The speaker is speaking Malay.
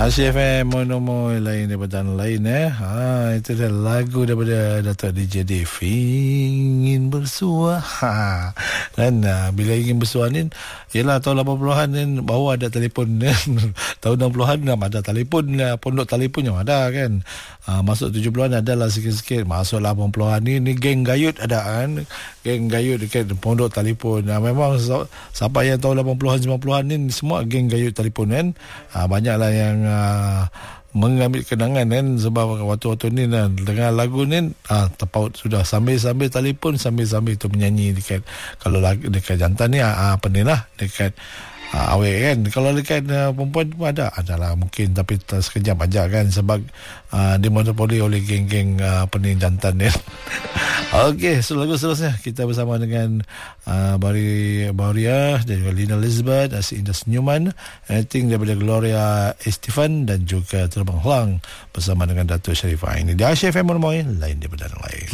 ASY-FM Monomoy lain daripada lain itu dah lagu daripada Datuk DJ Dave, ingin bersua. Dan bila ingin bersua ni ialah tahun 80-an ni baru ada telefon kan. Tahun 60-an ada telefon, pondok telefon yang ada kan. Masuk 70-an adalah sikit-sikit. Masuk 80-an ni geng gayut ada kan. Geng gayut dekat pondok telefon. Memang siapa yang tahun 80-an 90-an ni semua geng gayut telefon kan. Banyaklah yang mengambil kenangan kan, sebab waktu-waktu ni dengan lagu ni terpaut sudah, sambil-sambil telefon, sambil-sambil tu menyanyi dekat, kalau dekat jantan ni apa ni lah, dekat awet kan. Kalau dekat perempuan pun adalah mungkin, tapi sekejap aja kan, sebab dimonopoli oleh geng-geng jantan ni. Okey, so lagu seterusnya kita bersama dengan Bauriah dan juga Lina Elizabeth, Asyik Indah Senyuman, Anything daripada Gloria Estefan dan juga Terbang Helang bersama dengan Datuk Sharifah. Ini di ASY-FM Monomoy lain daripada lain.